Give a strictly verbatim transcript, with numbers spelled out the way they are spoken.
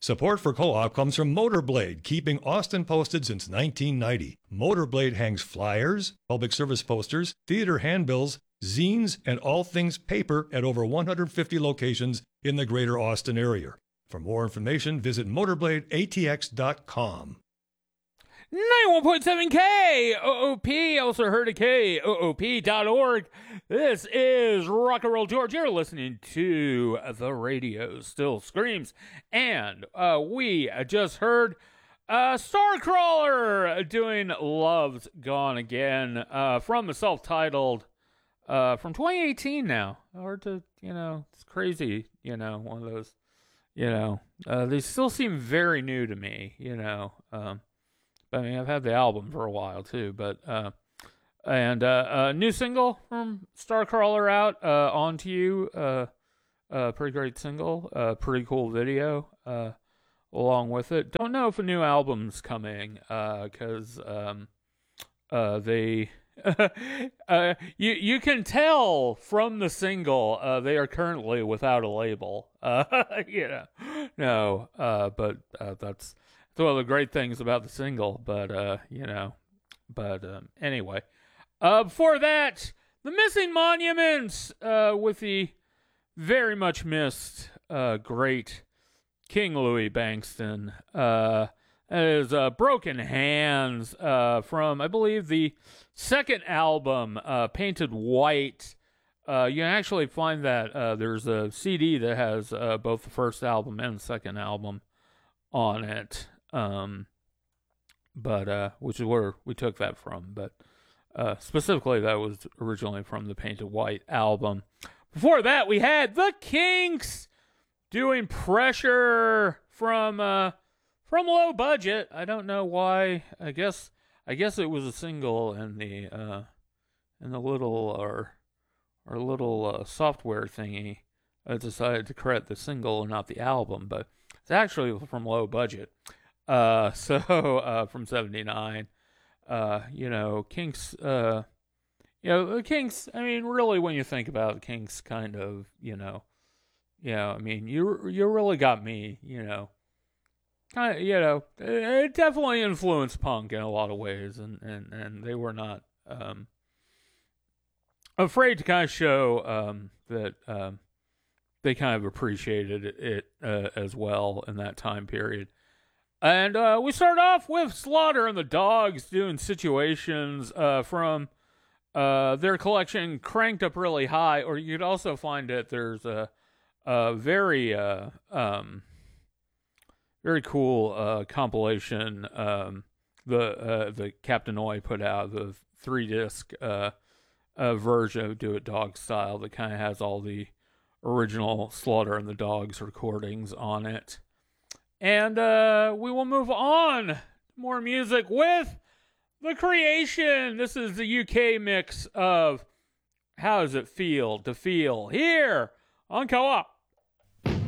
Support for Co-op comes from Motorblade, keeping Austin posted since nineteen ninety. Motorblade hangs flyers, public service posters, theater handbills, zines, and all things paper at over one hundred fifty locations in the greater Austin area. For more information, visit motorblade a t x dot com. ninety-one point seven K O O P, also heard of K O O P dot org. This is Rock and Roll George. You're listening to The Radio Still Screams. And uh, we just heard uh, Starcrawler doing Love's Gone Again uh, from the self-titled, uh, from twenty eighteen now. Hard to, you know, it's crazy, you know, one of those, you know, uh, they still seem very new to me, you know, um, I mean, I've had the album for a while too, but uh, and uh, a new single from Starcrawler out, uh, On to You, uh, uh, pretty great single, uh, pretty cool video, uh, along with it. Don't know if a new album's coming, uh, cause um, uh, they, uh, you you can tell from the single, uh, they are currently without a label, uh, you know, no, uh, but uh, that's. It's one of the great things about the single, but, uh, you know, but, um, anyway. Uh, before that, The Missing Monuments, uh, with the very much missed, uh, great King Louis Bankston. Uh, that is, uh, Broken Hands, uh, from, I believe, the second album, uh, Painted White. Uh, you can actually find that, uh, there's a C D that has, uh, both the first album and the second album on it. Um, but, uh, which is where we took that from, but, uh, specifically that was originally from the Painted White album. Before that, we had the Kinks doing Pressure from, uh, from Low Budget. I don't know why. I guess, I guess it was a single in the, uh, in the little, or, or little, uh, software thingy. I decided to credit the single and not the album, but it's actually from Low Budget. Uh, so, uh, from seventy-nine, uh, you know, Kinks, uh, you know, the Kinks, I mean, really, when you think about it, Kinks kind of, you know, you know, I mean, you, you really got me, you know, kind of, you know, it definitely influenced punk in a lot of ways, and, and, and they were not, um, afraid to kind of show, um, that, um, they kind of appreciated it, uh, as well in that time period. And uh, we start off with Slaughter and the Dogs doing Situations uh, from uh, their collection Cranked Up Really High, or you could also find it, there's a, a very uh, um, very cool uh, compilation um, the uh, the Captain Oi put out, the three-disc uh, uh, version of Do It Dog Style that kind of has all the original Slaughter and the Dogs recordings on it. And uh, we will move on. More music with The Creation. This is the U K mix of How Does It Feel to Feel here on Co-op.